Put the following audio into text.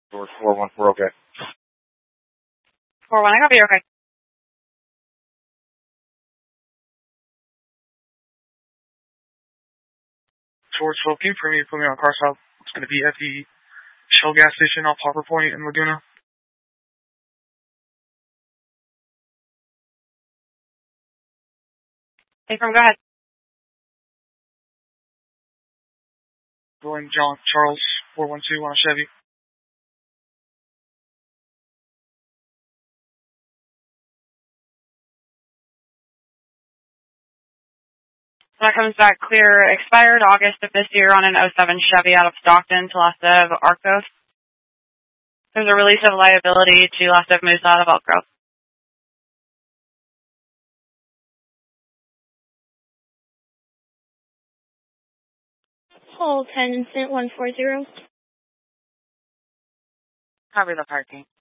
George 414, okay. 4-1, I copy, you're okay. George 12, can you put me on a car stop? It's going to be at the Shell gas station off Harbor Point in Laguna. Hey, go ahead. Going John Charles 412 on a Chevy. That comes back clear. Expired August of this year on an 07 Chevy out of Stockton to last of Arcos. There's a release of liability to last of Moose out of Elk Grove. Hall 10 Instant 140. Copy the parking.